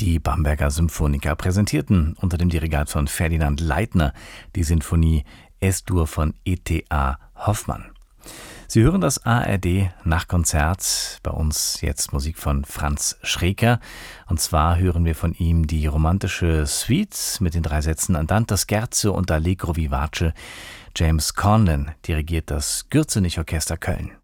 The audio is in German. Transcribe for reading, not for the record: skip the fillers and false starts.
Die Bamberger Symphoniker präsentierten unter dem Dirigat von Ferdinand Leitner die Sinfonie Es-Dur von E.T.A. Hoffmann. Sie hören das ARD Nachtkonzert, bei uns jetzt Musik von Franz Schreker. Und zwar hören wir von ihm die romantische Suite mit den 3 Sätzen Andante Scherzo und Allegro vivace. James Conlon dirigiert das Gürzenich Orchester Köln.